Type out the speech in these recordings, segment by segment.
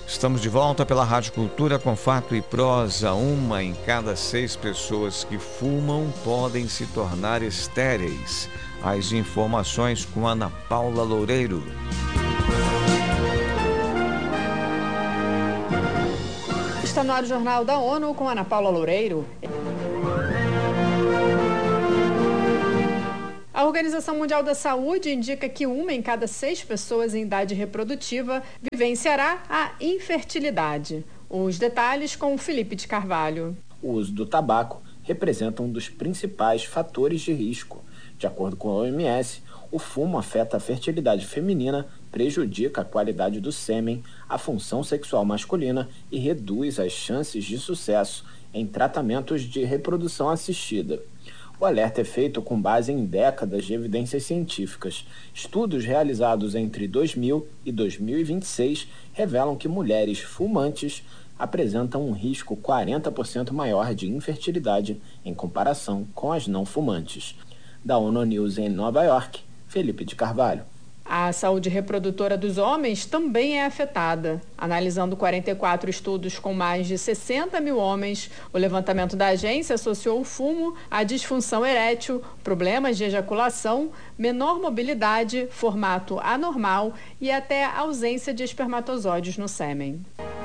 Estamos de volta pela Rádio Cultura com fato e prosa. 1 em cada 6 pessoas que fumam podem se tornar estéreis. As informações com Ana Paula Loureiro. Está no ar o Jornal da ONU com Ana Paula Loureiro. A Organização Mundial da Saúde indica que 1 em cada 6 pessoas em idade reprodutiva vivenciará a infertilidade. Os detalhes com o Felipe de Carvalho. O uso do tabaco representa um dos principais fatores de risco. De acordo com a OMS, o fumo afeta a fertilidade feminina, prejudica a qualidade do sêmen, a função sexual masculina e reduz as chances de sucesso em tratamentos de reprodução assistida. O alerta é feito com base em décadas de evidências científicas. Estudos realizados entre 2000 e 2026 revelam que mulheres fumantes apresentam um risco 40% maior de infertilidade em comparação com as não fumantes. Da ONU News em Nova York, Felipe de Carvalho. A saúde reprodutora dos homens também é afetada. Analisando 44 estudos com mais de 60 mil homens, o levantamento da agência associou o fumo à disfunção erétil, problemas de ejaculação, menor mobilidade, formato anormal e até ausência de espermatozoides no sêmen.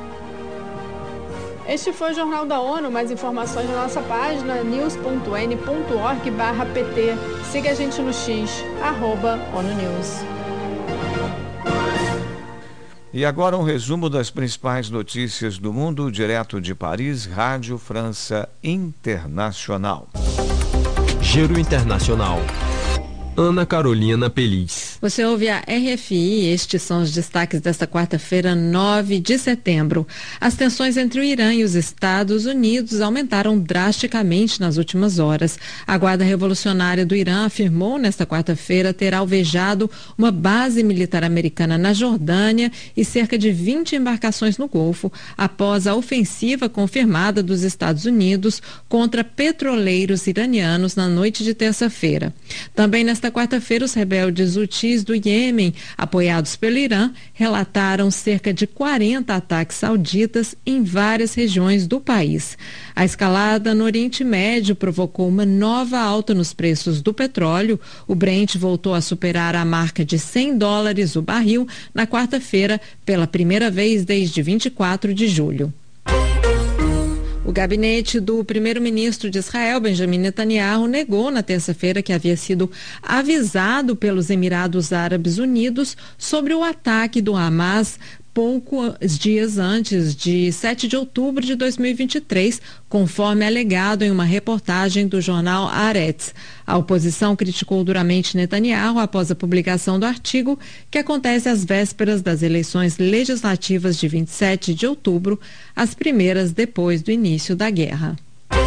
Este foi o Jornal da ONU. Mais informações na nossa página news.n.org/pt. Siga a gente no X, @ONU News. E agora um resumo das principais notícias do mundo, direto de Paris, Rádio França Internacional. Giro Internacional. Ana Carolina Peliz. Você ouve a RFI, estes são os destaques desta quarta-feira, 9 de setembro. As tensões entre o Irã e os Estados Unidos aumentaram drasticamente nas últimas horas. A Guarda Revolucionária do Irã afirmou nesta quarta-feira ter alvejado uma base militar americana na Jordânia e cerca de 20 embarcações no Golfo, após a ofensiva confirmada dos Estados Unidos contra petroleiros iranianos na noite de terça-feira. Também nesta quarta-feira, os rebeldes hutis do Iêmen, apoiados pelo Irã, relataram cerca de 40 ataques sauditas em várias regiões do país. A escalada no Oriente Médio provocou uma nova alta nos preços do petróleo. O Brent voltou a superar a marca de $100 o barril na quarta-feira, pela primeira vez desde 24 de julho. O gabinete do primeiro-ministro de Israel, Benjamin Netanyahu, negou na terça-feira que havia sido avisado pelos Emirados Árabes Unidos sobre o ataque do Hamas poucos dias antes de 7 de outubro de 2023, conforme alegado em uma reportagem do jornal Haaretz. A oposição criticou duramente Netanyahu após a publicação do artigo, que acontece às vésperas das eleições legislativas de 27 de outubro, as primeiras depois do início da guerra.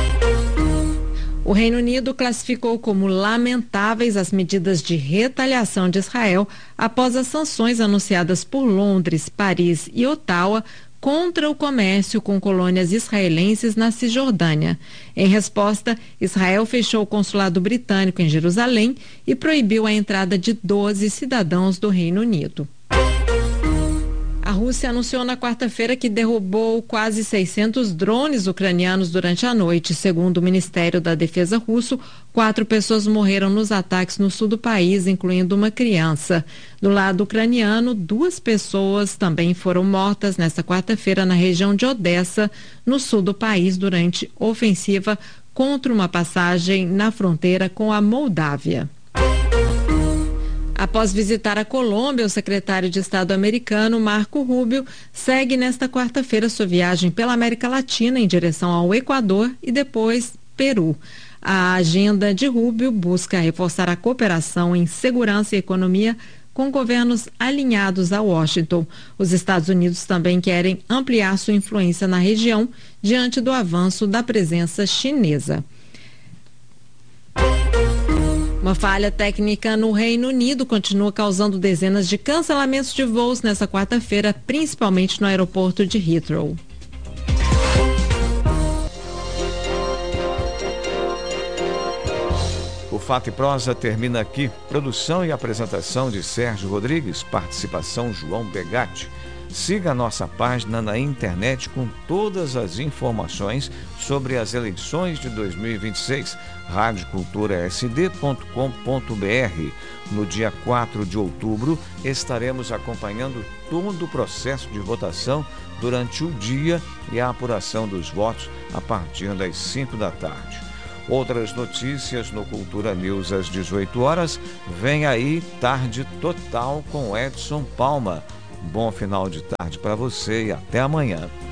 O Reino Unido classificou como lamentáveis as medidas de retaliação de Israel após as sanções anunciadas por Londres, Paris e Ottawa contra o comércio com colônias israelenses na Cisjordânia. Em resposta, Israel fechou o consulado britânico em Jerusalém e proibiu a entrada de 12 cidadãos do Reino Unido. A Rússia anunciou na quarta-feira que derrubou quase 600 drones ucranianos durante a noite. Segundo o Ministério da Defesa russo, 4 pessoas morreram nos ataques no sul do país, incluindo uma criança. Do lado ucraniano, 2 pessoas também foram mortas nesta quarta-feira na região de Odessa, no sul do país, durante ofensiva contra uma passagem na fronteira com a Moldávia. Após visitar a Colômbia, o secretário de Estado americano, Marco Rubio, segue nesta quarta-feira sua viagem pela América Latina em direção ao Equador e depois Peru. A agenda de Rubio busca reforçar a cooperação em segurança e economia com governos alinhados a Washington. Os Estados Unidos também querem ampliar sua influência na região diante do avanço da presença chinesa. Uma falha técnica no Reino Unido continua causando dezenas de cancelamentos de voos nesta quarta-feira, principalmente no aeroporto de Heathrow. O Fato e Prosa termina aqui. Produção e apresentação de Sérgio Rodrigues, participação João Begatti. Siga a nossa página na internet com todas as informações sobre as eleições de 2026, radioculturasd.com.br. No dia 4 de outubro, estaremos acompanhando todo o processo de votação durante o dia e a apuração dos votos a partir das 5 da tarde. Outras notícias no Cultura News às 18 horas. Vem aí Tarde Total com Edson Palma. Bom final de tarde para você e até amanhã.